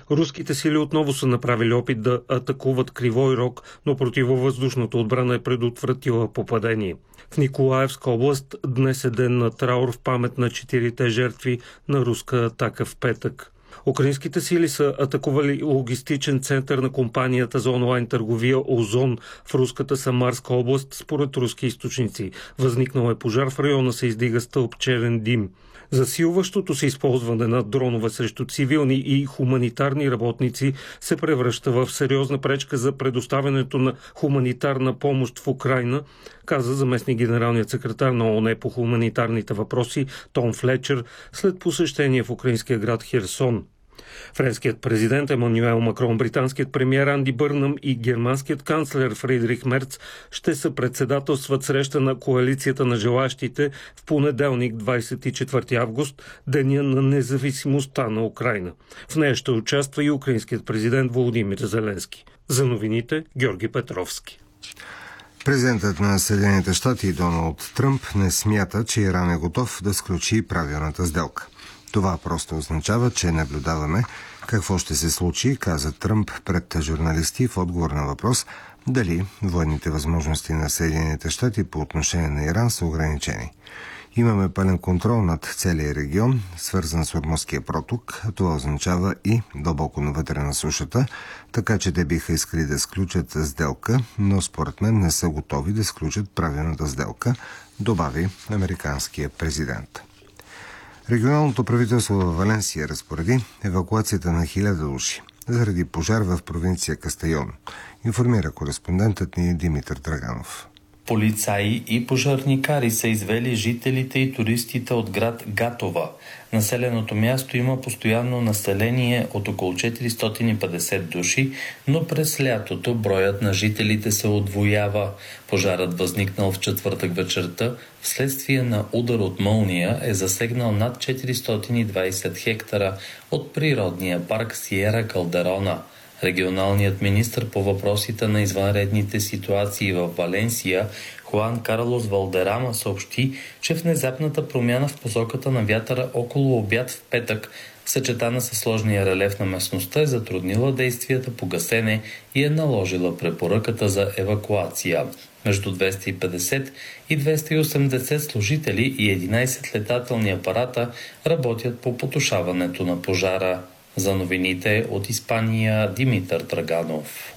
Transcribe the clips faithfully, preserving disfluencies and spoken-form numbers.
Руските сили отново са направили опит да атакуват Кривой Рог, но противовъздушната отбрана е предотвратила попадение. В Николаевска област днес е ден на траур в памет на четирите жертви на руска атака в петък. Украинските сили са атакували логистичен център на компанията за онлайн търговия Озон в руската Самарска област, според руски източници. Възникнал е пожар, в района се издига стълб черен дим. Засилващото се използване на дронове срещу цивилни и хуманитарни работници се превръща в сериозна пречка за предоставянето на хуманитарна помощ в Украйна, каза заместник генералният секретар на ООН по хуманитарните въпроси Том Флечер след посещение в украинския град Херсон. Френският президент Емануел Макрон, британският премиер Анди Бърнъм и германският канцлер Фридрих Мерц ще съпредседателстват среща на коалицията на желащите в понеделник, двадесет и четвърти август, деня на независимостта на Украйна. В нея ще участва и украинският президент Володимир Зеленски. За новините Георги Петровски. Президентът на Съединените щати Доналд Тръмп не смята, че Иран е готов да сключи правилната сделка. Това просто означава, че наблюдаваме какво ще се случи, каза Тръмп пред журналисти в отговор на въпрос дали военните възможности на Съединените щати по отношение на Иран са ограничени. Имаме пълен контрол над целия регион, свързан с Ормузския проток. Това означава и дълбоко навътре на сушата, така че те биха искали да сключат сделка, но според мен не са готови да сключат правилната сделка, добави американския президент. Регионалното правителство във Валенсия разпореди евакуацията на хиляда души заради пожар в провинция Кастайон, информира кореспондентът ни Димитър Драганов. Полицаи и пожарникари са извели жителите и туристите от град Гатова. Населеното място има постоянно население от около четиристотин и петдесет души, но през лятото броят на жителите се удвоява. Пожарът, възникнал в четвъртък вечерта, вследствие на удар от мълния, е засегнал над четиристотин и двадесет хектара от природния парк Сиера Калдерона. Регионалният министър по въпросите на извънредните ситуации в Валенсия Хуан Карлос Валдерама съобщи, че внезапната промяна в посоката на вятъра около обяд в петък, съчетана със сложния релеф на местността, е затруднила действията по гасене и е наложила препоръката за евакуация. Между двеста и петдесет и двеста и осемдесет служители и единадесет летателни апарата работят по потушаването на пожара. За новините от Испания Димитър Драганов.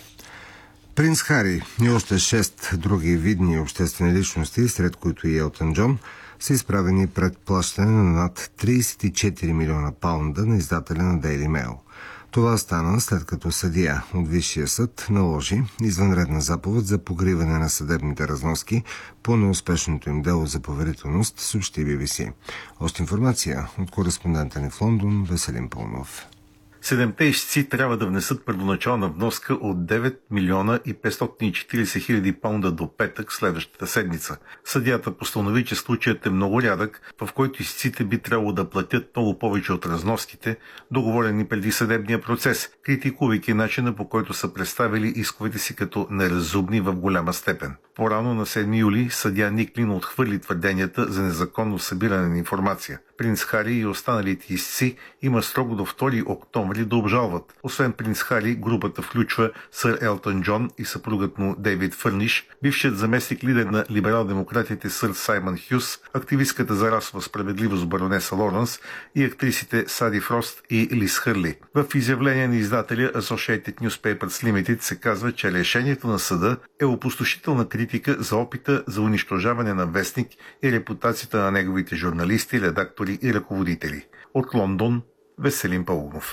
Принц Хари и още шест други видни обществени личности, сред които и Елтън Джон, са изправени пред плащане на над тридесет и четири милиона паунда на издателя на Daily Mail. Това стана след като съдия от Висшия съд наложи извънредна заповед за покриване на съдебните разноски по неуспешното им дело за поверителност, съобщи Би Би Си. Още информация от кореспондента ни в Лондон Веселин Пълнов. Седемте ищци трябва да внесат първоначална вноска от девет милиона и петстотин и четиридесет хиляди паунда до петък следващата седмица. Съдията постанови, че случаят е много рядък, в който ищците би трябвало да платят много повече от разноските, договорени преди съдебния процес, критикувайки начина, по който са представили исковете си като неразумни в голяма степен. По-рано на седми юли съдия Никлин отхвърли твърденията за незаконно събиране на информация. Принц Хари и останалите ищци има строго до втори октомври да обжалват. Освен принц Хари, групата включва сър Елтън Джон и съпругът му Дейвид Фърниш, бившият заместник лидер на либерал-демократите сър Саймън Хюс, активистката за расова справедливост баронеса Лоренс и актрисите Сади Фрост и Лиз Хърли. В изявление на издателя Associated Newspapers Limited се казва, че решението на съда е опустошителна критика за опита за унищожаване на вестник и репутацията на неговите журналисти, редактори и ръководители. От Лондон Веселин Паунов.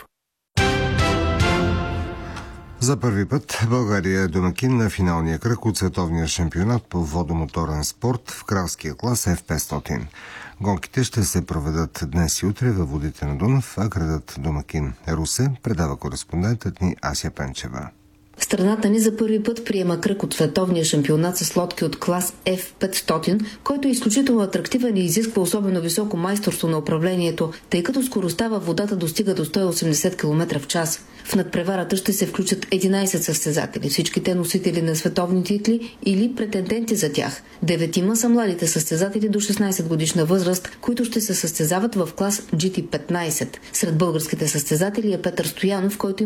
За първи път България е домакин на финалния кръг от световния шампионат по водомоторен спорт в кралския клас Еф петстотин. Гонките ще се проведат днес и утре във водите на Дунав, а градът домакин Русе, предава кореспондентът ни Ася Пенчева. Страната ни за първи път приема кръг от световния шампионат с лодки от клас Еф петстотин, който е изключително атрактивен и изисква особено високо майсторство на управлението, тъй като скоростта във водата достига до сто и осемдесет километра в час. В надпреварата ще се включат единадесет състезатели, всички те носители на световни титли или претенденти за тях. Деветима са младите състезатели до шестнадесет годишна възраст, които ще се състезават в клас Джи Ти петнадесет. Сред българските състезатели е Петър Стоянов, който